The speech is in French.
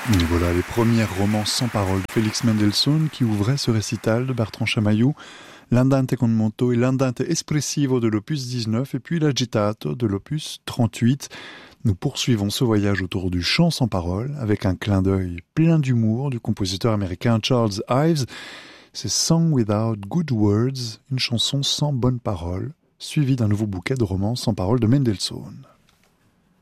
Et voilà les premières romances sans parole de Félix Mendelssohn qui ouvraient ce récital de Bertrand Chamaillou, l'Andante con moto et l'Andante espressivo de l'opus 19 et puis l'Agitato de l'opus 38. Nous poursuivons ce voyage autour du chant sans parole avec un clin d'œil plein d'humour du compositeur américain Charles Ives. C'est Song Without Good Words, une chanson sans bonnes paroles, suivie d'un nouveau bouquet de romances sans paroles de Mendelssohn.